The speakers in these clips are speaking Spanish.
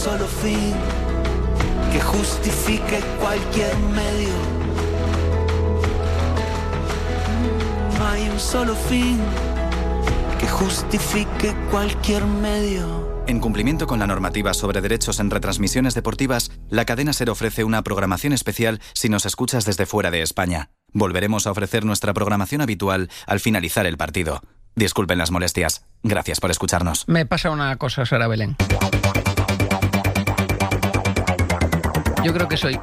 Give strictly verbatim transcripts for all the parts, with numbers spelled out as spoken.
solo fin que justifique cualquier medio. No hay un solo fin que justifique cualquier medio. En cumplimiento con la normativa sobre derechos en retransmisiones deportivas, la cadena SER ofrece una programación especial si nos escuchas desde fuera de España. Volveremos a ofrecer nuestra programación habitual al finalizar el partido. Disculpen las molestias. Gracias por escucharnos. Me pasa una cosa, Sara Belén. Yo creo que soy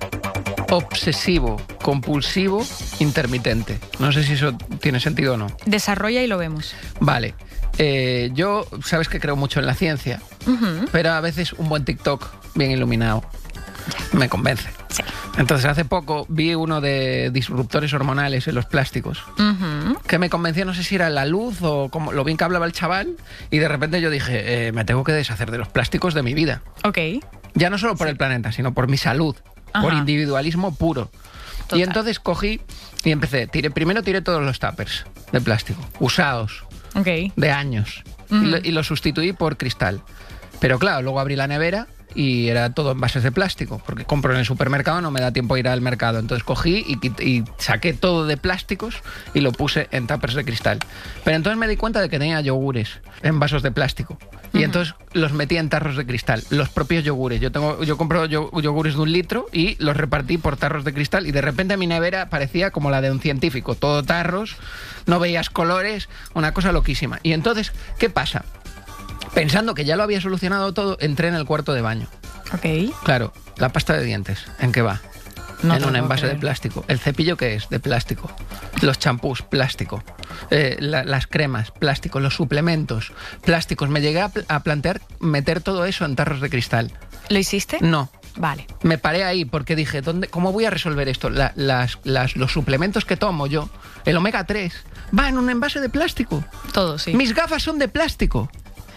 obsesivo, compulsivo, intermitente. No sé si eso tiene sentido o no. Desarrolla y lo vemos. Vale. Eh, yo, sabes que creo mucho en la ciencia, uh-huh. pero a veces un buen TikTok bien iluminado ya. me convence. Sí. Entonces hace poco vi uno de disruptores hormonales en los plásticos, uh-huh. que me convenció, no sé si era la luz o como, lo bien que hablaba el chaval, y de repente yo dije, eh, me tengo que deshacer de los plásticos de mi vida. Ok. Ya no solo por sí. el planeta, sino por mi salud, Ajá. por individualismo puro. Total. Y entonces cogí y empecé, tiré, primero tiré todos los tuppers de plástico, usados. Okay. De años. Mm. Y, lo, y lo sustituí por cristal. Pero claro, luego abrí la nevera y era todo envases de plástico, porque compro en el supermercado, no me da tiempo a ir al mercado. Entonces cogí y, y saqué todo de plásticos y lo puse en tuppers de cristal. Pero entonces me di cuenta de que tenía yogures en vasos de plástico. Y uh-huh. entonces los metí en tarros de cristal, los propios yogures. Yo tengo, yo compro yogures de un litro y los repartí por tarros de cristal y de repente mi nevera parecía como la de un científico, todo tarros, no veías colores, una cosa loquísima. Y entonces, ¿qué pasa? Pensando que ya lo había solucionado todo, entré en el cuarto de baño. Ok. Claro, la pasta de dientes, ¿en qué va? No en un envase creer. de plástico. ¿El cepillo qué es? De plástico. Los champús, plástico. Eh, la, las cremas, plástico. Los suplementos, plásticos. Me llegué a, a plantear meter todo eso en tarros de cristal. ¿Lo hiciste? No. Vale. Me paré ahí porque dije, ¿dónde, ¿cómo voy a resolver esto? La, las, las, los suplementos que tomo yo, el omega tres, va en un envase de plástico. Todo, sí. Mis gafas son de plástico.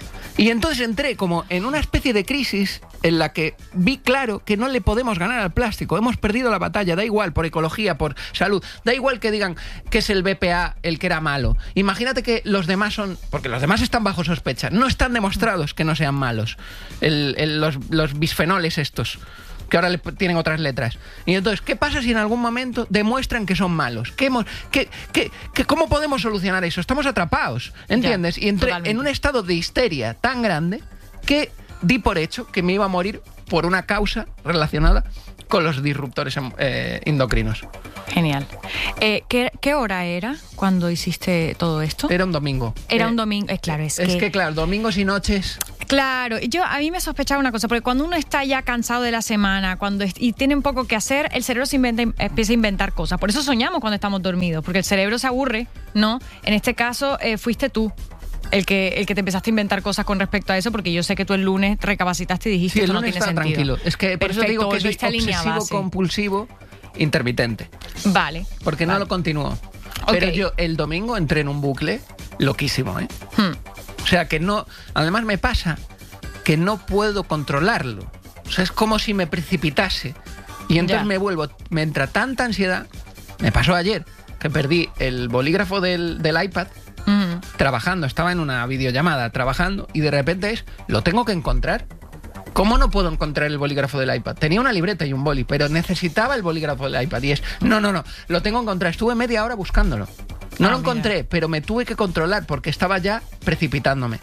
Y entonces entré como en una especie de crisis en la que vi claro que no le podemos ganar al plástico. Hemos perdido la batalla, da igual, por ecología, por salud. Da igual que digan que es el B P A el que era malo. Imagínate que los demás son... Porque los demás están bajo sospecha. No están demostrados que no sean malos. El, el, los, los bisfenoles estos, que ahora le tienen otras letras. Y entonces, ¿qué pasa si en algún momento demuestran que son malos? ¿Qué hemos, qué, qué, qué, ¿Cómo podemos solucionar eso? Estamos atrapados, ¿entiendes? Ya, y entré totalmente. en un estado de histeria tan grande que di por hecho que me iba a morir por una causa relacionada con los disruptores eh, endocrinos. Genial. Eh, ¿qué, ¿Qué hora era cuando hiciste todo esto? Era un domingo. Era eh, un domingo, es claro. Es, es que... que claro, domingos y noches... Claro, yo a mí me sospechaba una cosa, porque cuando uno está ya cansado de la semana cuando es, y tiene un poco que hacer, el cerebro se inventa, empieza a inventar cosas. Por eso soñamos cuando estamos dormidos, porque el cerebro se aburre, ¿no? En este caso, eh, fuiste tú el que, el que te empezaste a inventar cosas con respecto a eso, porque yo sé que tú el lunes recapacitaste y dijiste que sí, no tiene sentido. Tranquilo. Es que por Perfecto, eso digo que soy obsesivo, base. compulsivo, intermitente. Vale. Porque vale. no lo continúo. Okay. Pero yo el domingo entré en un bucle loquísimo, ¿eh? Hmm. O sea, que no... Además me pasa que no puedo controlarlo. O sea, es como si me precipitase. Y entonces ya. me vuelvo... Me entra tanta ansiedad. Me pasó ayer que perdí el bolígrafo del, del iPad uh-huh. trabajando. Estaba en una videollamada trabajando y de repente es... Lo tengo que encontrar. ¿Cómo no puedo encontrar el bolígrafo del iPad? Tenía una libreta y un boli, pero necesitaba el bolígrafo del iPad. Y es... No, no, no. Lo tengo que encontrar. Estuve media hora buscándolo. No ah, lo encontré, mira. pero me tuve que controlar porque estaba ya precipitándome.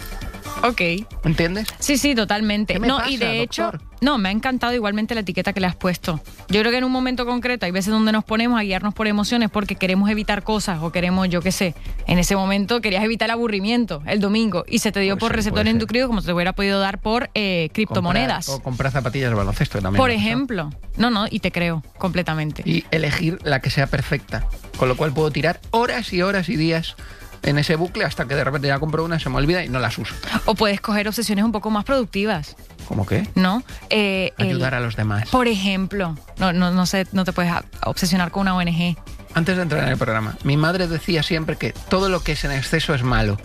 Ok. ¿Entiendes? Sí, sí, totalmente. ¿Qué me no, pasa, y de hecho, doctor? no, me ha encantado igualmente la etiqueta que le has puesto. Yo creo que en un momento concreto hay veces donde nos ponemos a guiarnos por emociones porque queremos evitar cosas o queremos, yo qué sé, en ese momento querías evitar el aburrimiento el domingo y se te dio puede por ser, receptor endocrino como se te hubiera podido dar por eh, criptomonedas. Comprar, o comprar zapatillas de baloncesto también. Por ejemplo. No, no, y te creo completamente. Y elegir la que sea perfecta, con lo cual puedo tirar horas y horas y días en ese bucle hasta que de repente ya compro una, se me olvida y no las uso. O puedes coger obsesiones un poco más productivas. ¿Cómo qué? ¿No? Eh, Ayudar el, a los demás. Por ejemplo, no, no, no sé, no te puedes obsesionar con una O N G. Antes de entrar en el programa, mi madre decía siempre que todo lo que es en exceso es malo.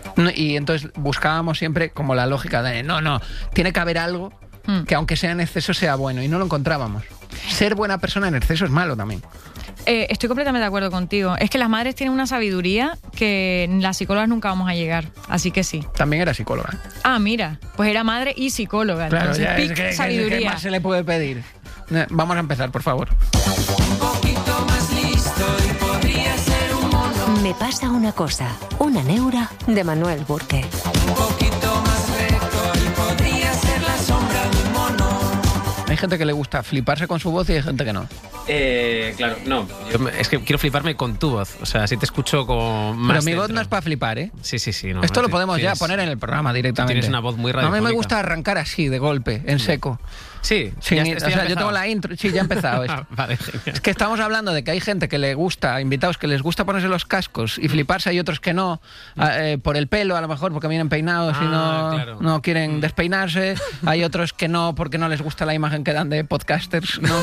Y entonces buscábamos siempre como la lógica de no, no, tiene que haber algo que aunque sea en exceso sea bueno y no lo encontrábamos. Ser buena persona en exceso es malo también. Eh, estoy completamente de acuerdo contigo. Es que las madres tienen una sabiduría que las psicólogas nunca vamos a llegar. Así que sí. También era psicóloga. Ah, mira. Pues era madre y psicóloga. Claro, Entonces, ya pic, es que, sabiduría. ¿qué más se le puede pedir? Eh, Vamos a empezar, por favor. Un poquito más listo y podría ser un mono. Me pasa una cosa, una neura de Manuel Burke. Un poquito más recto y podría ser la sombra de un mono. Hay gente que le gusta fliparse con su voz y hay gente que no. Eh, claro, no. Yo me- es que quiero fliparme con tu voz. O sea, si te escucho como más. Pero mi voz dentro. no es para flipar, ¿eh? Sí, sí, sí. No, Esto lo ti- podemos ya tienes- poner en el programa directamente. tienes una voz muy A mí me radiofónica. gusta arrancar así, de golpe, en seco. Sí, Sin ya- ir- esto o ya sea, ha yo tengo empezado. la intro. Sí, ya ha empezado esto. Vale, genial. Es que estamos hablando de que hay gente que le gusta, invitados que les gusta ponerse los cascos y fliparse, hay otros que no, a- eh, por el pelo a lo mejor, porque vienen peinados y Ah, no, claro. no quieren despeinarse, hay otros que no porque no les gusta la imagen que dan de podcasters, ¿no?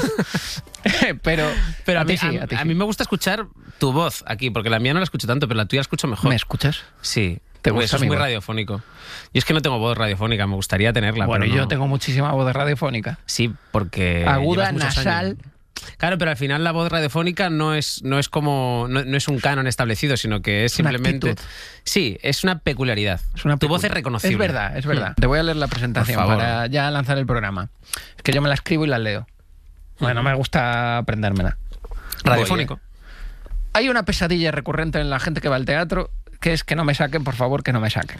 pero, Pero a, ti mí, sí, a, a ti a sí. mí me gusta escuchar tu voz aquí, porque la mía no la escucho tanto, pero la tuya la escucho mejor. ¿Me escuchas? Sí. ¿Te Pues gusta eso es mi muy voz? radiofónico. Yo es que no tengo voz radiofónica, me gustaría tenerla. Bueno, pero yo no. tengo muchísima voz radiofónica. Sí, porque. Aguda, llevas muchos nasal. años. Claro, pero al final la voz radiofónica no es, no es como. No, no es un canon establecido, sino que es una simplemente. actitud. Sí, es una peculiaridad. Es una tu voz es peculiar. reconocible. Es verdad, es verdad. Mm. Te voy a leer la presentación Por favor. para ya lanzar el programa. Es que yo me la escribo y la leo. Bueno, me gusta aprendérmela. Radiofónico. Hay una pesadilla recurrente en la gente que va al teatro, que es que no me saquen, por favor, que no me saquen.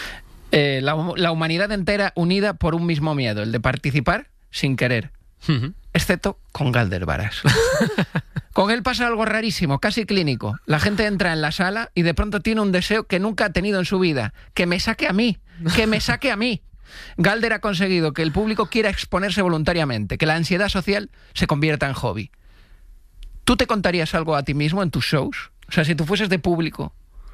Eh, la, la humanidad entera unida por un mismo miedo, el de participar sin querer, Ujú. excepto con Galder Varas. Con él pasa algo rarísimo, casi clínico. La gente entra en la sala y de pronto tiene un deseo que nunca ha tenido en su vida, que me saque a mí, que me saque a mí. Galder ha conseguido que el público quiera exponerse voluntariamente, que la ansiedad social se convierta en hobby. ¿Tú te contarías algo a ti mismo en tus shows? O sea, si tú fueses de público.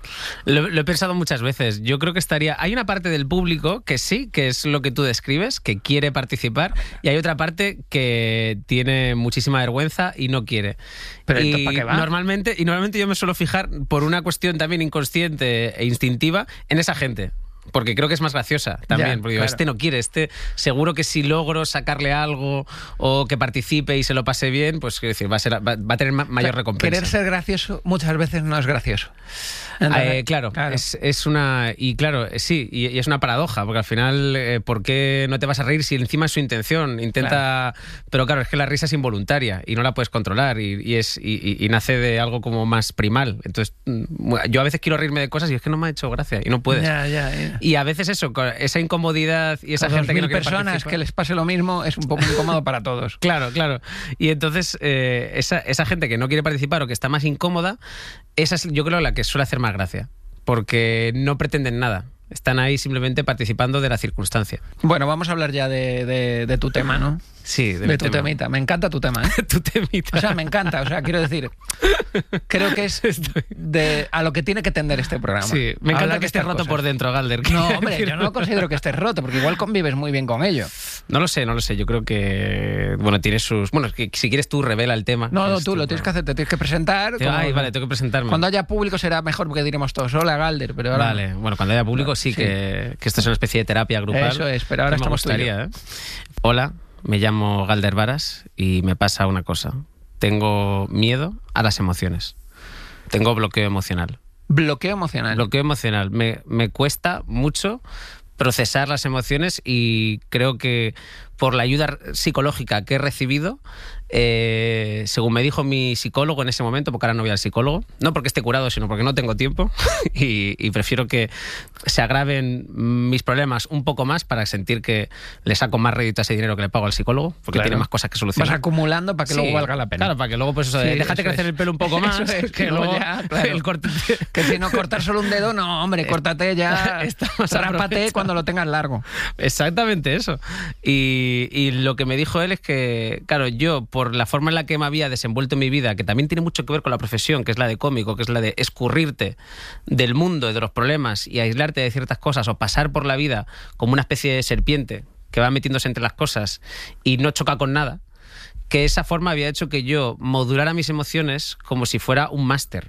Lo, lo he pensado muchas veces. Yo creo que estaría. Hay una parte del público que sí, que es lo que tú describes, que quiere participar, y hay otra parte que tiene muchísima vergüenza y no quiere. Pero y entonces, ¿para qué va? normalmente, y normalmente yo me suelo fijar por una cuestión también inconsciente e instintiva en esa gente. Porque creo que es más graciosa también. Ya, porque digo, claro. este no quiere, este seguro que si logro sacarle algo o que participe y se lo pase bien, pues quiero decir, va a, ser, va, va a tener ma- mayor O sea, recompensa. Querer ser gracioso muchas veces no es gracioso. Entonces, Eh, claro, Es, es una. Y claro, eh, sí, y, y es una paradoja, porque al final, eh, ¿por qué no te vas a reír si encima es su intención? Intenta. Pero claro, es que la risa es involuntaria y no la puedes controlar y, y es, y, y- y nace de algo como más primal. Entonces, mm, yo a veces quiero reírme de cosas y es que no me ha hecho gracia y no puedes. Ya, ya, ya. Y a veces eso, con esa incomodidad y esa Con gente que no dos mil quiere personas participar- que les pase lo mismo es un poco incómodo para todos. Claro, claro. Y entonces, eh, esa, esa gente que no quiere participar o que está más incómoda, esa es yo creo la que suele hacer más gracia. Porque no pretenden nada. Están ahí simplemente participando de la circunstancia. Bueno, vamos a hablar ya de, de- de tu tema, ¿no? Sí, de, De, mi tu tema. temita. Me encanta tu tema, ¿eh? Tu temita. O sea, me encanta. O sea, quiero decir, creo que es de a lo que tiene que tender este programa. Sí, me encanta Hablar que de esté estas roto cosas. por dentro, Galder. No, hombre, yo no considero que estés roto, porque igual convives muy bien con ello. No lo sé, no lo sé. Yo creo que. Bueno, tiene sus. Bueno, es que si quieres tú revela el tema. No, no, Es tú tu lo tienes que programa. hacer, te tienes que presentar. Te- como- Ay, vale, tengo que presentarme. Cuando haya público será mejor porque diremos todos, hola Galder, pero ahora... Vale, bueno, cuando haya público sí, Sí. Que, que esto es una especie de terapia grupal. Eso es, pero ahora que me estamos tú y yo. gustaría, ¿eh? Hola, me llamo Galder Varas y me pasa una cosa. Tengo miedo a las emociones. Tengo bloqueo emocional. Bloqueo emocional. Bloqueo emocional. Me, me cuesta mucho procesar las emociones y creo que por la ayuda psicológica que he recibido, eh, según me dijo mi psicólogo en ese momento, porque ahora no voy al psicólogo, no porque esté curado, sino porque no tengo tiempo y, y prefiero que se agraven mis problemas un poco más para sentir que le saco más rédito a ese dinero que le pago al psicólogo, porque Claro. tiene más cosas que Vas solucionar. acumulando para que Sí, luego valga la pena. Claro, para que luego, pues eso, de, Sí, déjate eso crecer es. el pelo un poco más, Eso es, que y luego luego ya, claro. el corte... Que si no cortar solo un dedo, no, hombre, córtate ya, Está más rápate aprovechado. cuando lo tengas largo. Exactamente eso. Y, y lo que me dijo él es que, claro, yo, por la forma en la que me había desenvuelto en mi vida, que también tiene mucho que ver con la profesión, que es la de cómico, que es la de escurrirte del mundo y de los problemas y aislarte de ciertas cosas o pasar por la vida como una especie de serpiente que va metiéndose entre las cosas y no choca con nada, que esa forma había hecho que yo modulara mis emociones como si fuera un máster.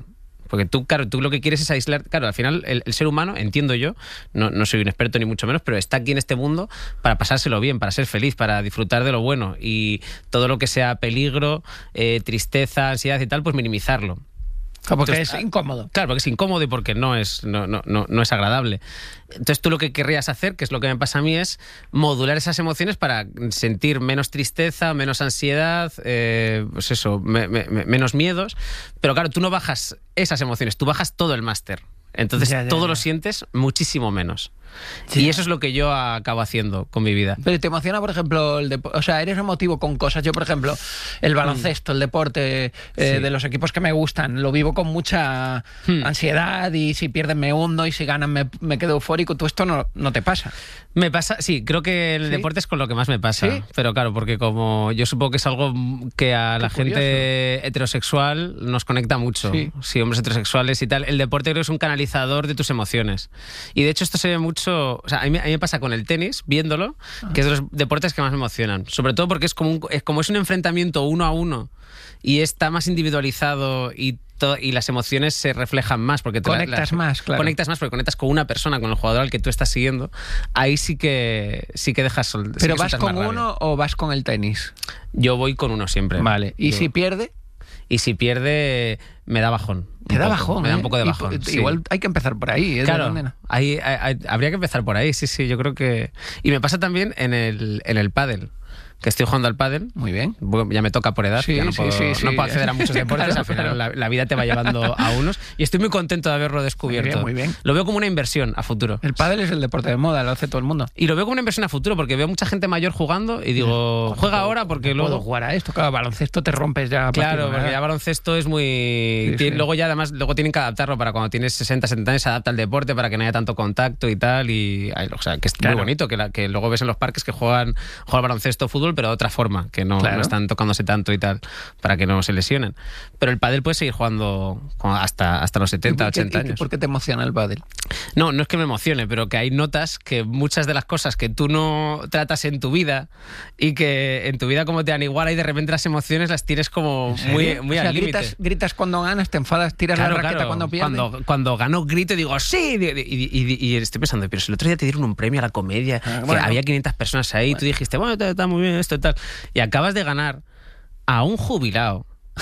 Porque tú, claro, tú lo que quieres es aislar... Claro, al final el, el ser humano, entiendo yo, no, no soy un experto ni mucho menos, pero está aquí en este mundo para pasárselo bien, para ser feliz, para disfrutar de lo bueno. Y todo lo que sea peligro, eh, tristeza, ansiedad y tal, pues minimizarlo. Porque Entonces, es incómodo. Claro, porque es incómodo y porque no es, no, no, no, no es agradable. Entonces tú lo que querrías hacer, que es lo que me pasa a mí, es modular esas emociones para sentir menos tristeza, menos ansiedad, eh, pues eso, me, me, menos miedos. Pero claro, tú no bajas esas emociones, tú bajas todo el máster. Entonces Ya, ya, todo ya. lo sientes muchísimo menos. Sí. Y eso es lo que yo acabo haciendo con mi vida. Pero te emociona, por ejemplo, el depo- o sea, eres emotivo con cosas. Yo, por ejemplo, el baloncesto, el deporte, eh, Sí. de los equipos que me gustan, lo vivo con mucha Hmm. ansiedad y si pierden me hundo y si ganan me, me quedo eufórico. Tú esto no, no te pasa. Me pasa, sí, creo que el ¿Sí? deporte es con lo que más me pasa. ¿Sí? Pero claro, porque como yo supongo que es algo que a la gente heterosexual nos conecta mucho. Sí. Sí, hombres heterosexuales y tal. El deporte creo que es un canalizador de tus emociones. Y de hecho esto se ve mucho, o sea, a mí, a mí me pasa con el tenis, viéndolo, que es de los deportes que más me emocionan. Sobre todo porque es como, un, es como es un enfrentamiento uno a uno y está más individualizado y to- y las emociones se reflejan más porque te la- Conectas las- más, claro. conectas más porque conectas con una persona, con el jugador al que tú estás siguiendo. Ahí sí que sí que dejas sol- sí ¿Pero que vas sueltas con más rabia. uno o vas con el tenis? Yo voy con uno siempre. Vale. ¿Y Yo- si pierde? y si pierde me da bajón. Te Un da poco, bajón. Me da un ¿eh? poco de Y bajón. pu- sí. Igual hay que empezar por ahí. ¿eh? ¿De Claro, dónde no? ahí, hay- hay- habría que empezar por ahí, sí, sí, yo creo que... Y me pasa también en el, en el pádel, que estoy jugando al pádel. Muy bien. Bueno, ya me toca por edad, Sí, ya no, sí, puedo, sí, sí. no puedo acceder a muchos deportes, Claro, al final claro. la, la vida te va llevando a unos y estoy muy contento de haberlo descubierto. Muy bien, muy bien. Lo veo como una inversión a futuro. El pádel es el deporte de moda, lo hace todo el mundo. Y lo veo como una inversión a futuro porque veo mucha gente mayor jugando y digo, juega ahora porque No puedo luego... jugar a esto. Claro, baloncesto te rompes ya. a partir Claro, de una porque edad. ya baloncesto es muy... Sí, tiene- sí. Luego ya además, luego tienen que adaptarlo para cuando tienes sesenta, setenta años, se adapta al deporte para que no haya tanto contacto y tal. Y, ay, o sea, que es Claro. muy bonito, que, la- que luego ves en los parques que juegan, juegan baloncesto o fútbol, pero de otra forma, que no, Claro. no están tocándose tanto y tal, para que no se lesionen. Pero el pádel puede seguir jugando con- hasta, hasta los ¿Y setenta, por qué- ochenta y años. ¿Por qué te emociona el pádel? No, no es que me emocione, pero que hay notas que muchas de las cosas que tú no tratas en tu vida y que en tu vida como te dan igual y de repente las emociones las tienes como muy, muy o sea, al límite. gritas, gritas cuando ganas, te enfadas, tiras Claro, la raqueta claro. cuando pierdes. Cuando, cuando gano grito y digo ¡sí! Y, y- y- y estoy pensando, pero si el otro día te dieron un premio a la comedia, Ah, que bueno. había quinientas personas ahí, y tú dijiste, bueno, está, está muy bien esto y tal, y acabas de ganar a un jubilado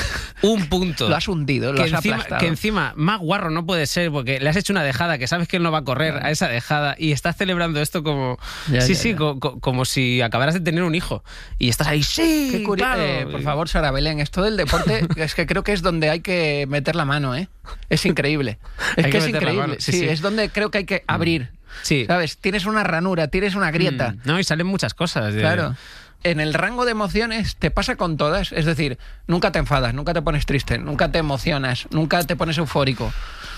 un punto. Lo has hundido, lo que has encima, aplastado. que encima más guarro no puede ser porque le has hecho una dejada que sabes que él no va a correr a esa dejada y estás celebrando esto como Ya, sí ya, sí ya. co- co- como si acabaras de tener un hijo y estás ahí sí Qué curio- claro. eh, por favor, Sara Belén, esto del deporte es que creo que es donde hay que meter la mano, ¿eh? Es increíble. Es Hay que, que es meter la increíble. mano, sí, Sí, sí. es donde creo que hay que abrir. Sí. ¿Sabes? Tienes una ranura, tienes una grieta. Mm, no y salen muchas cosas de- Claro. En el rango de emociones te pasa con todas. Es decir, nunca te enfadas, nunca te pones triste, nunca te emocionas, nunca te pones eufórico.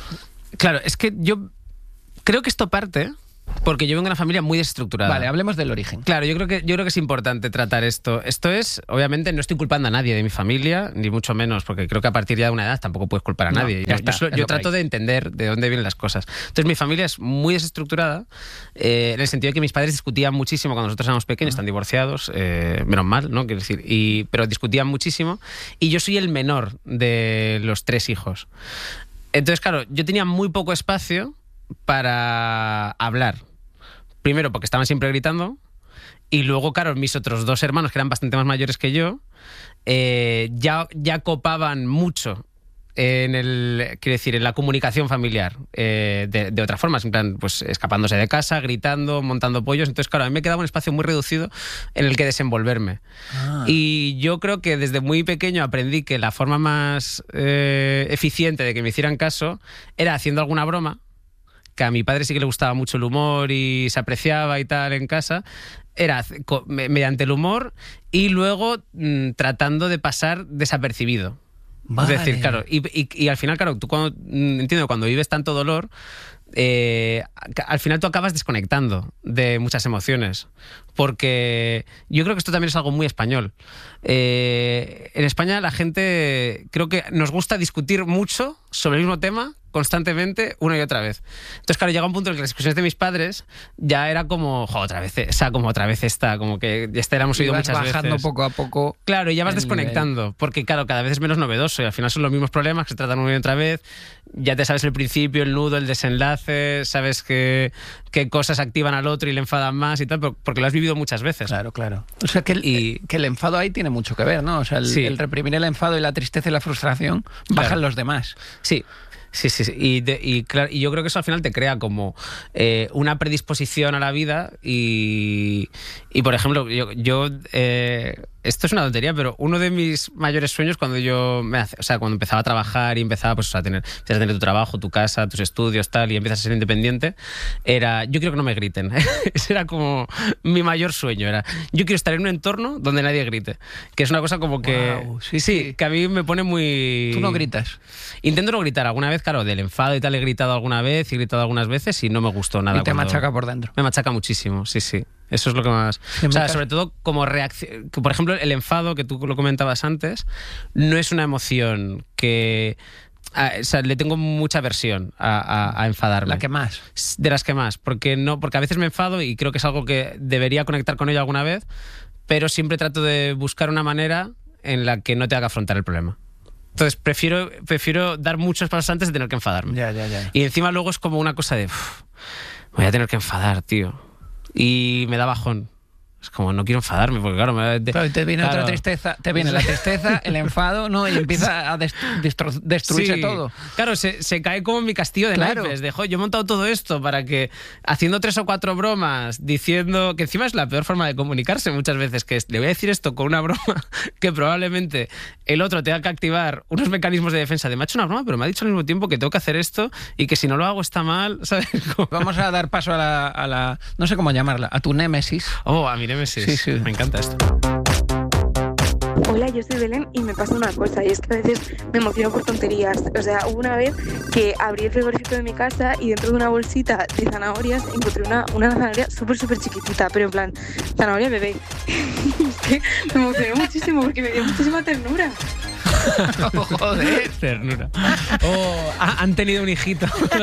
Claro, es que yo creo que esto parte porque yo vengo de una familia muy desestructurada. Vale, hablemos del origen. Claro, yo creo que yo creo que es importante tratar esto. Esto es, obviamente, no estoy culpando a nadie de mi familia, ni mucho menos, porque creo que a partir ya de una edad tampoco puedes culpar a No, nadie. ya yo está, yo solo- es yo lo que trato hay. de entender de dónde vienen las cosas. Entonces, mi familia es muy desestructurada, eh, en el sentido de que mis padres discutían muchísimo cuando nosotros éramos pequeños, están divorciados, eh, menos mal, ¿no? Quiero decir, y, pero discutían muchísimo. Y yo soy el menor de los tres hijos. Entonces, claro, yo tenía muy poco espacio para hablar. Primero, porque estaban siempre gritando. Y luego, claro, mis otros dos hermanos, que eran bastante más mayores que yo, eh, ya, ya copaban mucho en el, quiero decir, en la comunicación familiar, eh, de, de otras formas, en plan, pues escapándose de casa, gritando, montando pollos. Entonces, claro, a mí me quedaba un espacio muy reducido en el que desenvolverme. Ah. Y yo creo que desde muy pequeño aprendí que la forma más eh, eficiente de que me hicieran caso era haciendo alguna broma, que a mi padre sí que le gustaba mucho el humor y se apreciaba y tal en casa, era co- me- mediante el humor y luego mm, tratando de pasar desapercibido. Vale. Es decir, claro, y, y- y al final, claro, tú cuando, mm, entiendo, cuando vives tanto dolor, eh, ca- al final tú acabas desconectando de muchas emociones, porque yo creo que esto también es algo muy español. Eh, en España la gente, creo que nos gusta discutir mucho sobre el mismo tema constantemente, una y otra vez. Entonces, claro, llega un punto en el que las discusiones de mis padres ya era como, jo, otra vez, o sea, como otra vez esta, como que ya esta la hemos oído Ibas muchas bajando veces. poco a poco. Claro, y ya vas el desconectando, nivel. porque claro, cada vez es menos novedoso y al final son los mismos problemas que se tratan una y otra vez. Ya te sabes el principio, el nudo, el desenlace, sabes que, qué cosas activan al otro y le enfadan más y tal, pero- porque lo has vivido muchas veces. Claro, claro. O sea, que el, Y- que el enfado ahí tiene mucho que ver, ¿no? O sea, el, Sí. el reprimir el enfado y la tristeza y la frustración bajan Claro. los demás. Sí. Sí, sí, sí. Y, de- y, claro, y yo creo que eso al final te crea como eh, una predisposición a la vida y, y por ejemplo, yo, yo eh, esto es una tontería, pero uno de mis mayores sueños cuando yo me hace, o sea, cuando empezaba a trabajar y empezaba pues, a tener, empiezas a tener tu trabajo, tu casa, tus estudios, tal, y empiezas a ser independiente, era, yo quiero que no me griten. Ese era como mi mayor sueño, era, yo quiero estar en un entorno donde nadie grite, que es una cosa como que, Guau, sí, sí. que a mí me pone muy... Tú no gritas. Intento no gritar. Alguna vez, claro, del enfado y tal he gritado alguna vez, he gritado algunas veces y no me gustó nada. Y te cuando- machaca por dentro. Me machaca muchísimo, sí, sí. Eso es lo que más... en O mi sea, caso- sobre todo como reacción... Por ejemplo, el enfado, que tú lo comentabas antes, no es una emoción que... a- o sea, le tengo mucha aversión a, a- a enfadarme. La que más. De las que más. Porque, no, porque a veces me enfado y creo que es algo que debería conectar con ello alguna vez, pero siempre trato de buscar una manera en la que no te haga afrontar el problema. Entonces prefiero, prefiero dar muchos pasos antes de tener que enfadarme. Ya, ya, ya. Y encima luego es como una cosa de, "Uf, me voy a tener que enfadar, tío". Y me da bajón. Es como, no quiero enfadarme, porque claro, me, de- Claro, y te viene claro. otra tristeza, te viene la tristeza, el enfado, ¿no? Y empieza a dest- destro- destruirse Sí. todo. Claro, se, se cae como en mi castillo de Claro. naipes. De, "Jo, yo he montado todo esto para que, haciendo tres o cuatro bromas, diciendo que encima es la peor forma de comunicarse muchas veces, que es, le voy a decir esto con una broma que probablemente el otro tenga que activar unos mecanismos de defensa de, me ha hecho una broma, pero me ha dicho al mismo tiempo que tengo que hacer esto y que si no lo hago está mal, ¿sabes? Como- Vamos a dar paso a la, a la- no sé cómo llamarla, a tu némesis. Oh, a mi némesis. Sí, sí. Me encanta esto. Hola, yo soy Belén y me pasa una cosa, y es que a veces me emociono por tonterías. O sea, hubo una vez que abrí el frigorífico de mi casa y dentro de una bolsita de zanahorias encontré una, una zanahoria súper, súper chiquitita, pero en plan, zanahoria bebé. Y es que me emocioné muchísimo porque me dio muchísima ternura. Joder. Ternura. Oh, ha- han tenido un hijito.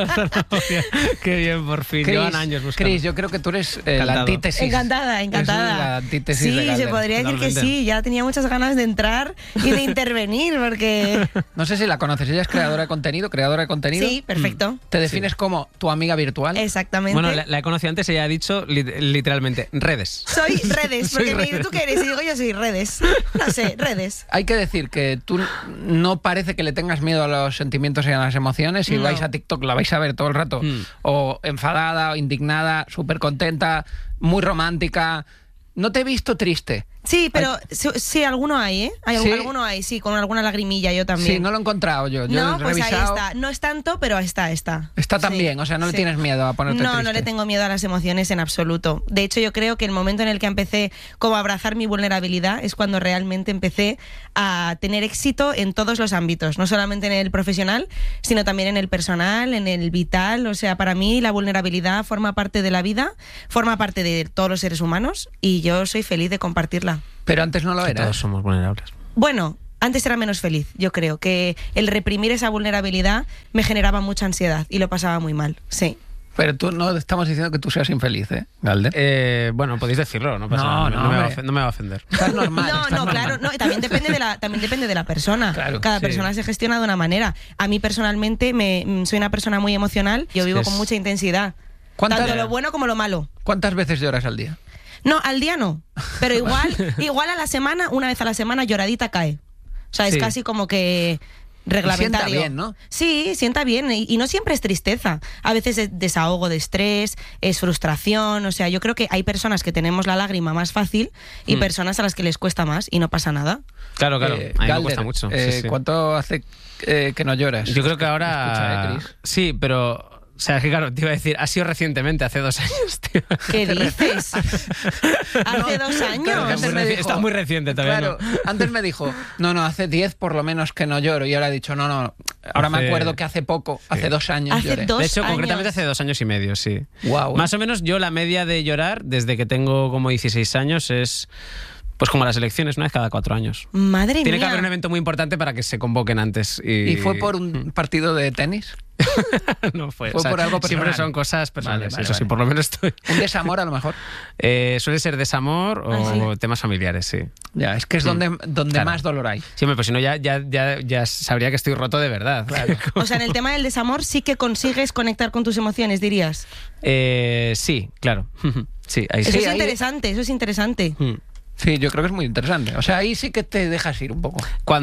Qué bien, por fin. Llevan años buscando. Chris, yo creo que tú eres eh, la Encantado. antítesis. Encantada, encantada. Es la antítesis sí, de se Galder. podría decir que Totalmente. sí. Ya tenía muchas ganas de entrar y de intervenir porque... No sé si la conoces, ella es creadora de contenido, creadora de contenido. Sí, perfecto. Te defines como tu amiga virtual. Exactamente. Bueno, la, la he conocido antes, ella ha dicho li- literalmente redes. Soy redes, Soy porque me dice, redes. ¿tú qué eres? Y digo, yo soy redes. No sé, redes. Hay que decir que tú no parece que le tengas miedo a los sentimientos y a las emociones. Si No. vais a TikTok la vais a ver todo el rato. Mm. O enfadada, o indignada, súper contenta, muy romántica. No te he visto triste. Sí, pero sí, sí, alguno hay, ¿eh? Hay, ¿Sí? Alguno hay, sí, con alguna lagrimilla yo también. Sí, no lo he encontrado yo. Yo No, he pues revisado. ahí está. No es tanto, pero está, está. Está Sí, también, o sea, no le sí. tienes miedo a ponerte No, triste. no le tengo miedo a las emociones en absoluto. De hecho, yo creo que el momento en el que empecé como a abrazar mi vulnerabilidad es cuando realmente empecé a tener éxito en todos los ámbitos, no solamente en el profesional, sino también en el personal, en el vital. O sea, para mí la vulnerabilidad forma parte de la vida, forma parte de todos los seres humanos y yo soy feliz de compartirla. Pero antes no lo Que eras. todos somos vulnerables. Bueno, antes era menos feliz, yo creo, que el reprimir esa vulnerabilidad me generaba mucha ansiedad y lo pasaba muy mal, sí. Pero tú no estamos diciendo que tú seas infeliz, ¿eh, Galder? Eh, bueno, podéis decirlo, no pasa No, nada. no, No, me va a hombre. ofen- no me va a ofender. Estás normal. No, estás no, normal. claro, no, y también depende de la, también depende de la persona. Claro, Cada sí. persona se gestiona de una manera. A mí personalmente me, mm, soy una persona muy emocional, yo Es vivo que con es- mucha intensidad. ¿Cuántas- Tanto lo bueno como lo malo. ¿Cuántas veces lloras al día? No, al día no. Pero igual, igual a la semana, una vez a la semana, lloradita cae. O sea, es Sí. casi como que reglamentario. Y sienta bien, ¿no? Sí, sienta bien. Y, y no siempre es tristeza. A veces es desahogo de estrés, es frustración. O sea, yo creo que hay personas que tenemos la lágrima más fácil y Mm. personas a las que les cuesta más y no pasa nada. Claro, claro. Eh, a mí me Galder, cuesta mucho. eh, sí, sí. ¿Cuánto hace eh, que no lloras? Yo creo que ahora... Escucha, ¿eh, Chris? Sí, pero... O sea, que claro, te iba a decir, ha sido recientemente, hace dos años, tío. ¿Qué dices? Hace dos Claro, años. que Está antes muy, me reci- dijo- está muy reciente todavía. Claro, ¿no? antes me dijo, no, no, hace diez por lo menos que no lloro. Y ahora he dicho, no, no, ahora me Hace- acuerdo que hace poco, hace dos años Hace lloré. dos De hecho, años. concretamente hace dos años y medio, sí. Guau. Más o menos yo la media de llorar desde que tengo como dieciséis años es Pues como las elecciones, una vez cada cuatro años. Madre Tiene mía. que haber un evento muy importante para que se convoquen antes. ¿Y, ¿Y fue por un partido de tenis? no fue. Fue o sea, por algo siempre personal. son cosas personales. Vale, vale, eso sí, vale. por lo menos estoy. ¿Un desamor a lo mejor? Eh, suele ser desamor o Ah, ¿sí? temas familiares, sí. Ya, es que es donde, donde Claro. más dolor hay. Sí, hombre, pues si no ya, ya, ya, ya sabría que estoy roto de verdad. Claro. O sea, en el tema del desamor sí que consigues conectar con tus emociones, dirías. eh, sí, claro. sí, ahí Eso sí. es ahí- interesante, eso es interesante. Mm. Sí, yo creo que es muy interesante. O sea, ahí sí que te dejas ir un poco.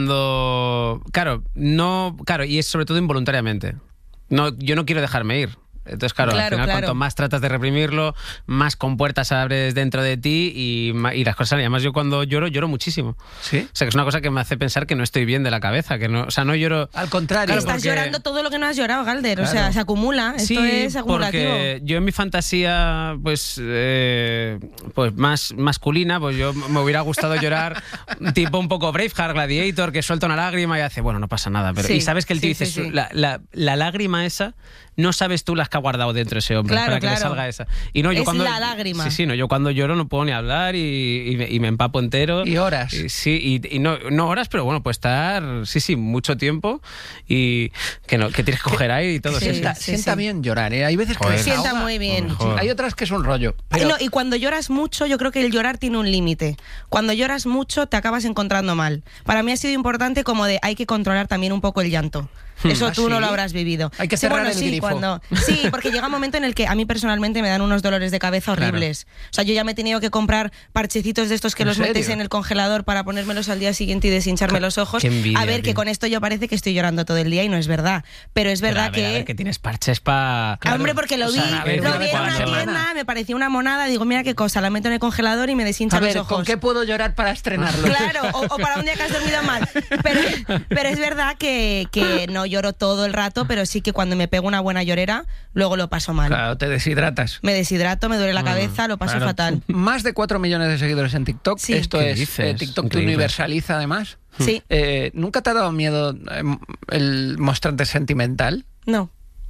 Cuando, claro, no, claro, y es sobre todo involuntariamente. No, yo no quiero dejarme ir. Entonces, claro, Claro, al final, claro. cuanto más tratas de reprimirlo, más compuertas abres dentro de ti y, ma- y las cosas. Y además, yo cuando lloro, lloro muchísimo. ¿Sí? O sea, que es una cosa que me hace pensar que no estoy bien de la cabeza. Que no, o sea, no lloro. Al contrario. Claro, Estás porque- llorando todo lo que no has llorado, Galder. O sea, Claro. se acumula. Sí, Esto es acumulativo. porque yo en mi fantasía, pues, eh, pues más masculina, pues yo me hubiera gustado llorar tipo un poco Braveheart, Gladiator, que suelta una lágrima y hace, bueno, no pasa nada. Pero, Sí, y sabes que el tío sí, dice, sí, sí. La, la- la lágrima esa, no sabes tú las que ha guardado dentro ese hombre Claro, para que le claro. salga esa. Y no, yo Es cuando, la lágrima. Sí, sí, no, yo cuando lloro no puedo ni hablar y, y me, y me empapo entero. Y horas. Y- sí, y, y no, no horas, pero bueno, puede estar, sí, sí, mucho tiempo y que, no, que tienes que coger ahí y todo. Sí, sí, sí. Sienta, sí, sienta sí. bien llorar, ¿eh? Hay veces que Joder. desahoga. Sienta muy bien. Mejor. Hay otras que es un rollo. Ay, Pero no, y cuando lloras mucho, yo creo que el llorar tiene un límite. Cuando lloras mucho, te acabas encontrando mal. Para mí ha sido importante como de hay que controlar también un poco el llanto. Eso ¿Ah, tú no sí? lo habrás vivido. Hay que Sí, cerrar bueno, el sí, grifo. cuando- sí, porque llega un momento en el que a mí personalmente me dan unos dolores de cabeza horribles. O sea, yo ya me he tenido que comprar parchecitos de estos que ¿En los metes serio? en el congelador para ponérmelos al día siguiente y deshincharme los ojos. Qué envidia, a ver, que tío. con esto yo parece que estoy llorando todo el día y no es verdad. Pero es Pero verdad a ver, que... a ver, que tienes parches para... Ah, Hombre, porque lo O vi, sea, a ver, lo de vi en cuando- una tienda, me pareció una monada, digo, mira qué cosa, la meto en el congelador y me deshincha a ver, los ojos. ¿con qué puedo llorar para estrenarlo? Claro, o, o para un día que has dormido mal. Pero, pero es verdad que, que no lloro todo el rato, pero sí que cuando me pego una buena llorera, luego lo paso mal. Claro, te deshidratas. Me deshidrato, me duele la cabeza, lo paso claro. fatal. Más de cuatro millones de seguidores en TikTok. Sí. Esto ¿Qué es, dices? eh, TikTok te Increíble. universaliza además. Sí, Eh, ¿Nunca te ha dado miedo eh, el mostrarte sentimental? no.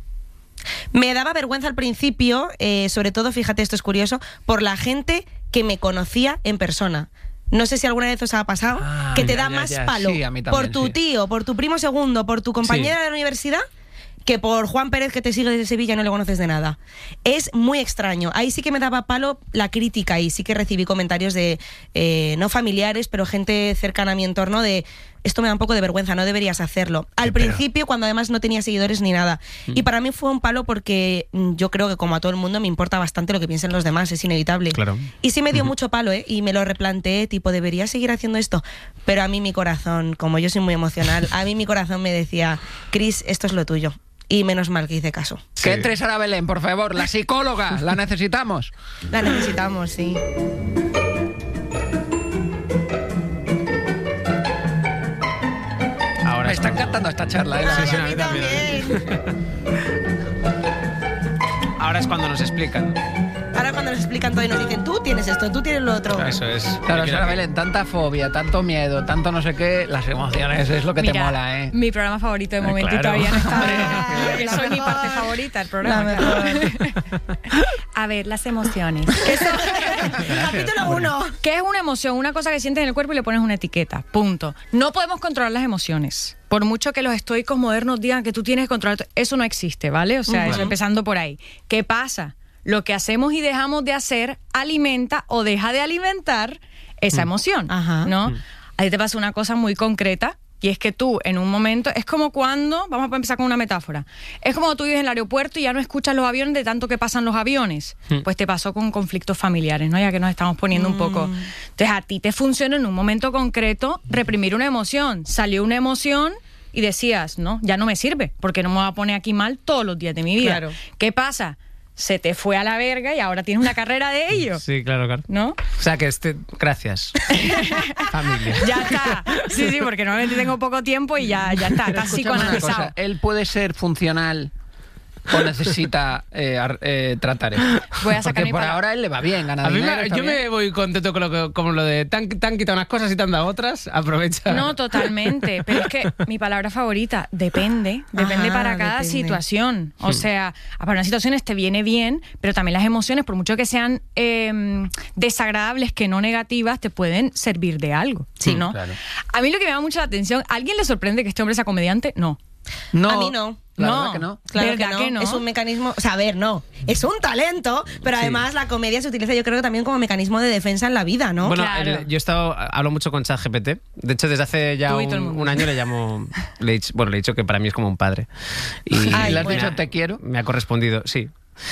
Me daba vergüenza al principio, eh, sobre todo, fíjate, esto es curioso, por la gente que me conocía en persona. No sé si alguna vez os ha pasado Ah, que te ya, da ya, más ya. palo Sí, a mí por también, tu sí. tío, por tu primo segundo, por tu compañera de la universidad, que por Juan Pérez que te sigue desde Sevilla y no le conoces de nada. Es muy extraño. Ahí sí que me daba palo la crítica y sí que recibí comentarios de, eh, no familiares, pero gente cercana a mi entorno de esto me da un poco de vergüenza, no deberías hacerlo. Al pero- principio, cuando además no tenía seguidores ni nada. Y para mí fue un palo porque mm, yo creo que como a todo el mundo me importa bastante lo que piensen los demás, es inevitable. Claro. Y sí me dio mucho palo, ¿eh? Y me lo replanteé, tipo, ¿debería seguir haciendo esto? Pero a mí mi corazón, como yo soy muy emocional, a mí mi corazón me decía, Chris, esto es lo tuyo. Y menos mal que hice caso. Que entre Sara Belén, por favor, la psicóloga, la necesitamos. La necesitamos, sí. Ahora Me es está cuando- encantando esta charla, ¿eh? Sí, sí, Ay, a mí también. Ahora es cuando nos explican. Ahora cuando nos explican todo y nos dicen, tú tienes esto, tú tienes lo otro. Eso es. Claro, Yo Sara creo que- Belén, tanta fobia, tanto miedo, tanto no sé qué, las emociones es lo que te Mira, mola, ¿eh? mi programa favorito de Ah, momento y claro. todavía no está. Ay, Que la soy mi mejor. parte favorita, el La programa. mejor. A ver, las emociones. ¿Qué, son- Capítulo uno. ¿Qué es una emoción? Una cosa que sientes en el cuerpo y le pones una etiqueta. Punto. No podemos controlar las emociones. Por mucho que los estoicos modernos digan que tú tienes que controlar, eso no existe, ¿vale? O sea, eso empezando por ahí. ¿Qué pasa? Lo que hacemos y dejamos de hacer alimenta o deja de alimentar esa emoción, Ajá. ¿no? A ti te pasa una cosa muy concreta y es que tú en un momento, es como cuando, vamos a empezar con una metáfora, es como tú vives en el aeropuerto y ya no escuchas los aviones de tanto que pasan los aviones. Pues te pasó con conflictos familiares, ¿no? Ya que nos estamos poniendo un poco. Entonces a ti te funciona en un momento concreto reprimir una emoción. Salió una emoción y decías, no, ya no me sirve, porque no me voy a poner aquí mal todos los días de mi vida. Claro. ¿Qué pasa? Se te fue a la verga y ahora tienes una carrera de ello, Sí, claro, claro. ¿no? O sea que este. Gracias. Familia. Ya está. Sí, sí, porque normalmente tengo poco tiempo y ya, ya está. Pero Está escúchame una psicoanalizado. cosa, él puede ser funcional ¿O necesita eh, ar- eh, tratar eso? Voy a sacar Porque mi por palabra. ahora él le va bien, gana A mí dinero, me- está yo bien. me voy contento con lo, que- con lo de te han, te han quitado unas cosas y te han dado otras, aprovecha. No, totalmente. Pero es que mi palabra favorita, depende. Depende Ajá, para cada depende. situación. O sea, para unas situaciones te viene bien, pero también las emociones, por mucho que sean eh, desagradables que no negativas, te pueden servir de algo. ¿Sí, no? claro. A mí lo que me llama mucho la atención, ¿a alguien le sorprende que este hombre sea comediante? No. No, A mí no. La No. verdad que no. Claro ¿Verdad que no. que no? Es un mecanismo, o sea, a ver, no, es un talento, pero Sí. además la comedia se utiliza yo creo que también como mecanismo de defensa en la vida, ¿no? Bueno, Claro. el- yo he estado, hablo mucho con ChatGPT. De hecho, desde hace ya Tú y un, todo el mundo. un año le llamo, le he dicho, bueno, le he dicho que para mí es como un padre. Y Ay, ¿Le has bueno. dicho te quiero? me ha correspondido, sí.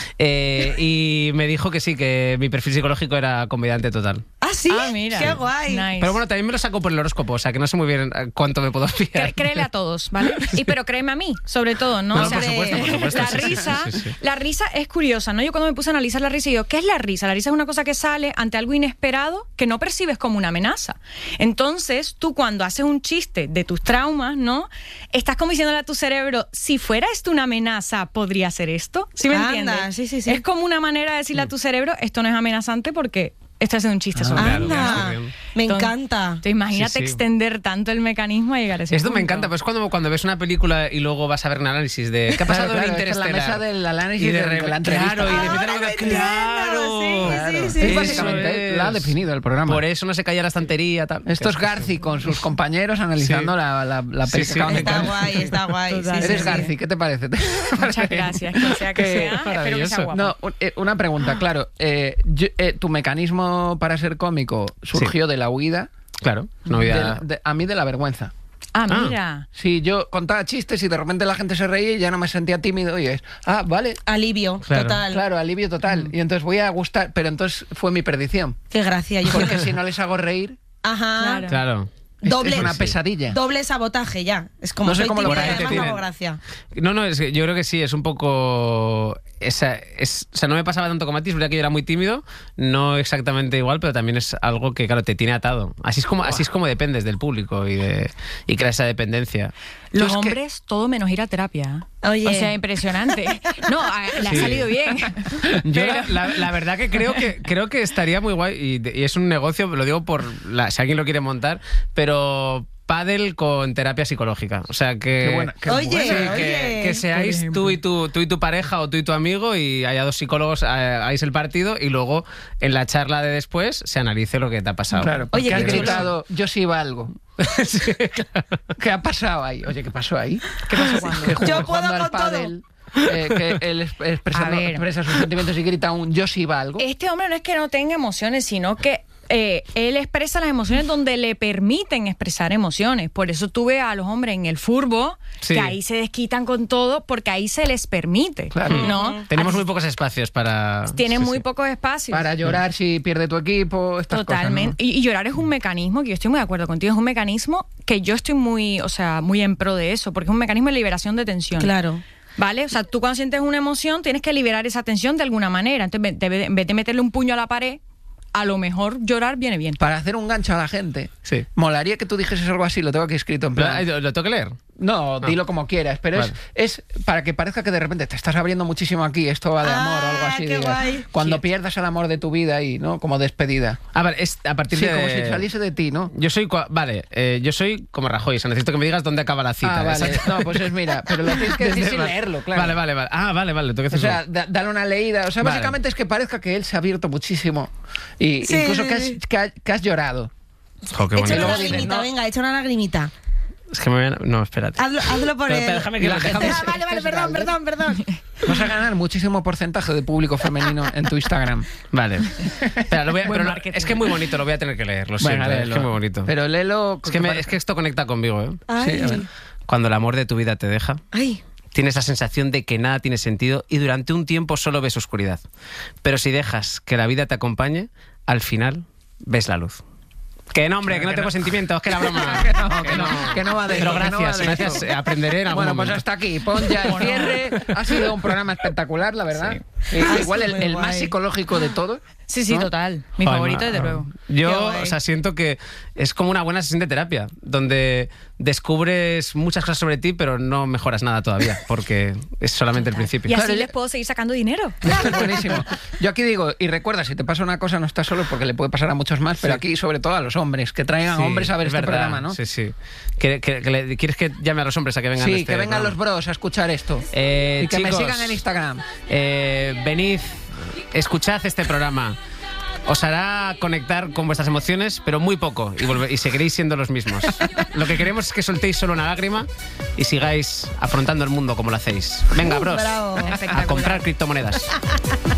Eh, y me dijo que sí, que mi perfil psicológico era comediante total. Ah, sí, Ah, mira. qué guay. Nice. Pero bueno, también me lo saco por el horóscopo, o sea que no sé muy bien eh, cuánto me puedo fiar. Cre- créele a todos, ¿vale? Y pero créeme a mí, sobre todo, ¿no? No, O sea, por supuesto, por supuesto, la sí, sí, risa, sí, sí, sí. la risa es curiosa, ¿no? Yo cuando me puse a analizar la risa, digo, ¿qué es la risa? La risa es una cosa que sale ante algo inesperado que no percibes como una amenaza. Entonces, tú cuando haces un chiste de tus traumas, ¿no? Estás como diciéndole a tu cerebro, si fuera esto una amenaza, ¿podría ser esto? ¿Sí me Anda, entiendes? sí, sí, sí. Es como una manera de decirle a tu cerebro, esto no es amenazante porque estoy haciendo un chiste sobre claro, ello, claro, ¿no? Anda, bien. me Entonces- encanta. Entonces, imagínate Sí, sí. extender tanto el mecanismo a llegar a ese Esto me punto. encanta, pues cuando, cuando ves una película y luego vas a ver un análisis de qué ha pasado Claro, en claro, esta es la Interestelar. mesa del análisis Y de de- re- de la entrevista. Claro, y de Ahora repente lo me- entiendo, claro. sí, sí, sí, Es sí. básicamente, es. la ha definido el programa. Por eso no se caía la estantería. Tal. Esto es Garci con sus compañeros analizando Sí. la, la, la Sí, peli sí. que acaban de Está ver. guay, está guay. sí, Total. sí, Eres sí. Garci, ¿qué te parece? Muchas gracias, que sea que Que- sea. Espero que sea maravilloso. guapo. No, un- eh, una pregunta, claro. eh, yo- eh, tu mecanismo para ser cómico surgió de la huida, Claro, no de había... la- de- a mí de la vergüenza. Ah, Ah. mira. Sí, yo contaba chistes y de repente la gente se reía y ya no me sentía tímido y es, ah, vale, Alivio, Claro. total. claro, alivio total. Y entonces voy a gustar, pero entonces fue mi perdición. Qué gracia. Yo Porque si no les hago reír, Ajá. Claro. Claro. es- Doble- es una Sí. pesadilla. Doble sabotaje ya. Es como No sé soy cómo lo tímida y por ahí te además no hago tienen. gracia. No, no, es que yo creo que sí, es un poco... Esa, es, o sea, no me pasaba tanto como a ti, es verdad que yo era muy tímido, no exactamente igual, pero también es algo que, claro, te tiene atado. Así es como, así es como dependes del público y, de, y crea esa dependencia. Los es que- hombres, todo menos ir a terapia. Oye. O sea, impresionante. No, a- le ha Sí. salido bien. Yo Pero- la, la- la verdad que creo que creo que estaría muy guay y, de- y es un negocio, lo digo por la, si alguien lo quiere montar, pero pádel con terapia psicológica. O sea que Qué buena, qué Oye, buena. Sí, oye. que, que seáis Por tú y, tu, tú y tu pareja o tú y tu amigo y haya dos psicólogos, eh, hagáis el partido y luego en la charla de después se analice lo que te ha pasado. Claro, porque Oye, has qué chulo. gritado, yo sí valgo. ¿Qué ha pasado ahí? Oye, ¿qué pasó ahí? ¿Qué pasó cuando? Que jugó Yo puedo jugando al con todo. pádel, eh, que él es- expresando- A ver. expresa sus sentimientos y grita un yo sí valgo. Este hombre no es que no tenga emociones, sino que eh, él expresa las emociones donde le permiten expresar emociones. Por eso tú ves a los hombres en el furbo, Sí. que ahí se desquitan con todo, porque ahí se les permite. Claro. ¿No? Tenemos Así muy pocos espacios para... Tienen sí, muy sí. pocos espacios. Para llorar si pierde tu equipo, estas Totalmente. cosas. y, y llorar es un mecanismo, que yo estoy muy de acuerdo contigo, es un mecanismo que yo estoy muy, o sea, muy en pro de eso, porque es un mecanismo de liberación de tensión. Claro. ¿Vale? O sea, tú cuando sientes una emoción tienes que liberar esa tensión de alguna manera. Entonces, en vez de- en vez de meterle un puño a la pared, a lo mejor llorar viene bien. Para hacer un gancho a la gente, Sí. molaría que tú dijeses algo así, lo tengo aquí escrito en plan. ¿Lo, lo tengo que leer? No, dilo como quieras, pero Vale. es, es para que parezca que de repente te estás abriendo muchísimo aquí, esto va de Ah, amor o algo así. qué digas. guay. Cuando Sí. pierdas el amor de tu vida y, ¿no? Como despedida. Ah, vale, es a partir Sí, de... como si saliese de ti, ¿no? Yo soy... cua- Vale, eh, yo soy como Rajoy, o sea, necesito que me digas dónde acaba la cita. Ah, vale. Exacto. No, pues es mira, pero lo tienes que decir Desde- sin vale. leerlo, claro. Vale, vale, vale. Ah, vale, vale, lo tengo que O hacer sea, solo. da- dale una leída. O sea, Vale. básicamente es que parezca que él se ha abierto muchísimo. Y Sí, incluso sí, que, has, sí. que, ha- que has llorado. Jo, qué Echa bonito. una luego dices, lagrimita, no. venga, echa una lagrimita. Es que me voy a... No, espérate. Hazlo, hazlo por Pero, él. pero déjame que lo- déjame- Ah, vale, vale, Es perdón, Galder. perdón, perdón. Vas a ganar muchísimo porcentaje de público femenino en tu Instagram. Vale. Espera, lo voy a- Buen pero lo- marketing. es que es muy bonito, lo voy a tener que leer, lo siento, Bueno, eh, es léelo. que es muy bonito. Pero léelo. es, que me- es que esto conecta conmigo, ¿eh? Ay. Sí, a ver. Cuando el amor de tu vida te deja, Ay. tienes la sensación de que nada tiene sentido y durante un tiempo solo ves oscuridad. Pero si dejas que la vida te acompañe, al final ves la luz. Que no, hombre, que no tengo sentimientos, que era broma. Que no, que no, que no va de Pero eso, que no va gracias, de gracias. eso. eh, Aprenderé en algún Bueno, pues momento. hasta aquí. Pon ya el cierre. Ha sido un programa espectacular, la verdad. Eh, Ha igual el, sido muy el más guay. psicológico de todos. Sí, sí, ¿no? total. Mi Joder, favorito, ma- desde luego. Qué Yo, guay. o sea, siento que es como una buena sesión de terapia, donde descubres muchas cosas sobre ti, pero no mejoras nada todavía, porque es solamente el principio. Y así Claro, les yo- puedo seguir sacando dinero. Esto es buenísimo. Yo aquí digo, y recuerda, si te pasa una cosa no estás solo porque le puede pasar a muchos más, pero Sí. aquí sobre todo a los hombres, que traigan Sí, a hombres a ver es este verdad. programa, ¿no? Sí, sí. Que- que- que le- ¿Quieres que llame a los hombres a que vengan Sí, a este que vengan los programa? bros a escuchar esto. Eh, y que me chicos, sigan en Instagram. Eh, venid, escuchad este programa. Os hará conectar con vuestras emociones, pero muy poco, y, volve- y seguiréis siendo los mismos. Lo que queremos es que soltéis solo una lágrima y sigáis afrontando el mundo como lo hacéis. Venga, bros, Bravo. a comprar criptomonedas.